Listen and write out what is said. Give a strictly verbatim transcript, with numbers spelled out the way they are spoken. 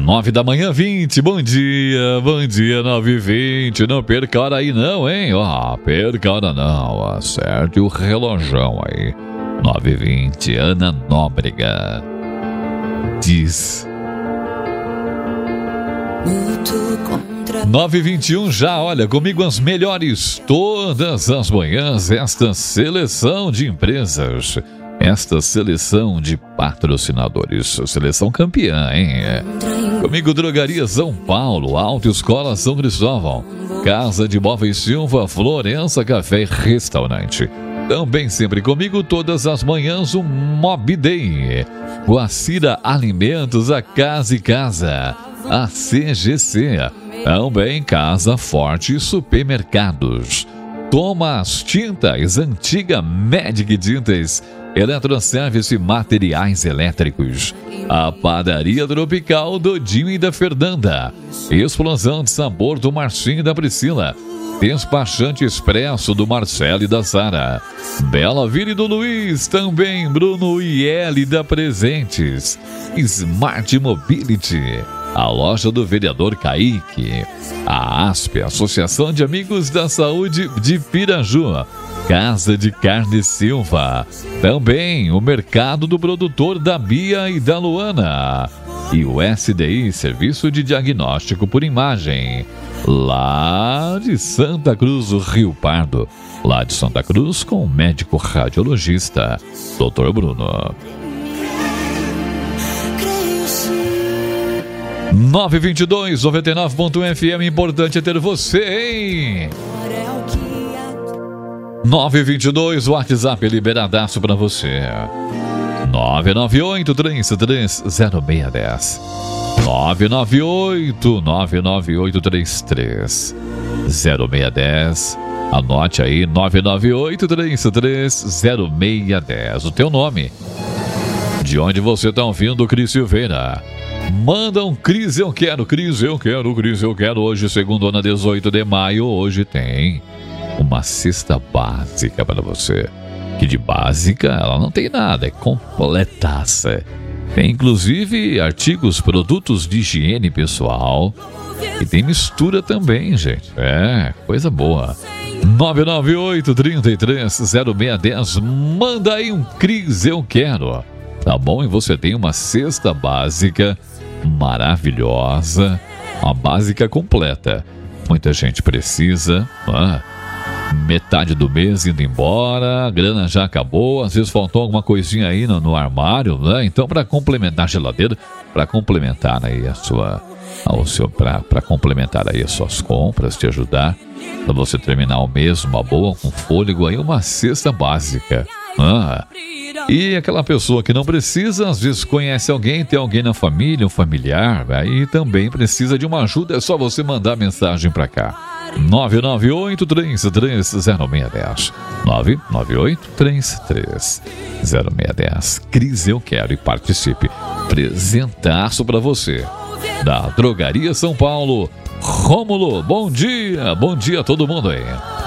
Nove da manhã, vinte, bom dia, bom dia, nove e vinte, não perca a hora aí não, hein, ó, oh, perca a hora não, acerte o relojão aí, nove e vinte, Ana Nóbrega, diz, nove e vinte e um já, olha, comigo as melhores todas as manhãs, esta seleção de empresas, esta seleção de patrocinadores, seleção campeã, hein? Comigo, Drogaria São Paulo, Autoescola São Cristóvão, Casa de Móveis Silva, Florença Café e Restaurante. Também sempre comigo todas as manhãs o Mob Day, Guacira Alimentos, a Casa e Casa, a C G C, também Casa Forte Supermercados. Thomas Tintas, Antiga Medic Tintas, Eletroservice Materiais Elétricos, a Padaria Tropical do Dinho e da Fernanda, Explosão de Sabor do Marcinho e da Priscila, Despachante Expresso do Marcelo e da Sara, Bela Vila e do Luiz, também Bruno e L da Presentes, Smart Mobility, a loja do vereador Kaique, a A S P, Associação de Amigos da Saúde de Piraju, Casa de Carne Silva, também o Mercado do Produtor da Bia e da Luana, e o S D I, Serviço de Diagnóstico por Imagem, lá de Santa Cruz do Rio Pardo, lá de Santa Cruz com o médico radiologista, doutor Bruno. nove vinte e dois, noventa e nove ponto um F M, importante é ter você, hein? nove vinte e dois, o WhatsApp é liberadaço pra você. nove nove oito, três três zero seis um zero. nove nove oito, nove nove oito, três três zero seis um zero. Anote aí, nove nove oito, três três zero seis um zero. O teu nome. De onde você tá ouvindo, Cris Silveira? Manda um Cris, eu quero, Cris, eu quero, Cris, eu quero. Hoje, segundona, dezoito de maio, hoje tem uma cesta básica para você. Que de básica ela não tem nada, é completaça. Tem inclusive artigos, produtos de higiene pessoal. E tem mistura também, gente. É, coisa boa. nove nove oito, três três zero seis um zero. Manda aí um Cris, eu quero. Tá bom? E você tem uma cesta básica maravilhosa, uma básica completa. Muita gente precisa, ah, metade do mês indo embora, a grana já acabou, às vezes faltou alguma coisinha aí no, no armário, né? Então, para complementar a geladeira, para complementar aí a sua, ao seu, para complementar aí as suas compras, te ajudar para você terminar o mês uma boa, com fôlego aí, uma cesta básica. Ah, e aquela pessoa que não precisa, às vezes conhece alguém, tem alguém na família, um familiar, aí também precisa de uma ajuda, é só você mandar mensagem para cá. nove nove oito, três três zero seis um zero. nove nove oito, três três zero seis um zero. Cris, eu quero, e participe. Presentaço para você da Drogaria São Paulo. Rômulo, bom dia, bom dia a todo mundo aí.